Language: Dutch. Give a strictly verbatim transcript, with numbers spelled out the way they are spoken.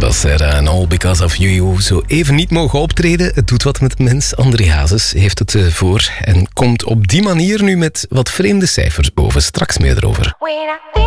was Sarah en All Because of You zo even niet mogen optreden. Het doet wat met de mens. André Hazes heeft het voor en komt op die manier nu met wat vreemde cijfers boven. Straks meer erover.